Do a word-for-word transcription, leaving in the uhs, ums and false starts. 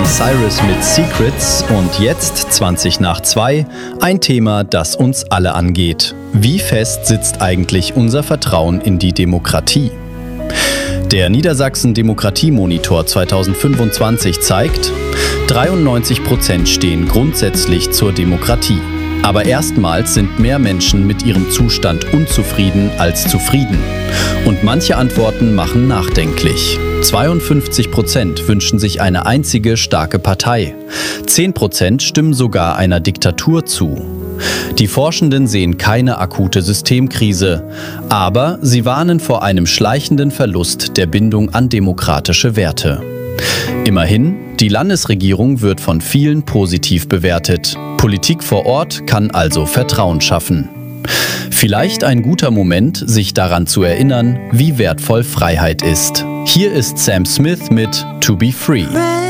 Cyrus mit Secrets und jetzt zwanzig nach zwei, ein Thema, das uns alle angeht. Wie fest sitzt eigentlich unser Vertrauen in die Demokratie? Der Niedersachsen Demokratiemonitor zweitausendfünfundzwanzig zeigt, dreiundneunzig Prozent stehen grundsätzlich zur Demokratie. Aber erstmals sind mehr Menschen mit ihrem Zustand unzufrieden als zufrieden. Und manche Antworten machen nachdenklich. zweiundfünfzig Prozent wünschen sich eine einzige starke Partei. zehn Prozent stimmen sogar einer Diktatur zu. Die Forschenden sehen keine akute Systemkrise, aber sie warnen vor einem schleichenden Verlust der Bindung an demokratische Werte. Immerhin, die Landesregierung wird von vielen positiv bewertet. Politik vor Ort kann also Vertrauen schaffen. Vielleicht ein guter Moment, sich daran zu erinnern, wie wertvoll Freiheit ist. Hier ist Sam Smith mit To Be Free.